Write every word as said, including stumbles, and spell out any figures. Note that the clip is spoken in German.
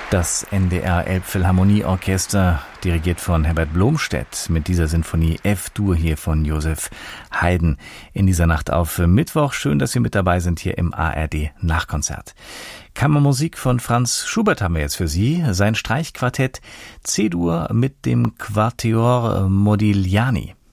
Das N D R Elbphilharmonieorchester, dirigiert von Herbert Blomstedt, mit dieser Sinfonie F-Dur hier von Joseph Haydn in dieser Nacht auf Mittwoch. Schön, dass Sie mit dabei sind hier im A R D Nachkonzert. Kammermusik von Franz Schubert haben wir jetzt für Sie. Sein Streichquartett C-Dur mit dem Quatuor Modigliani.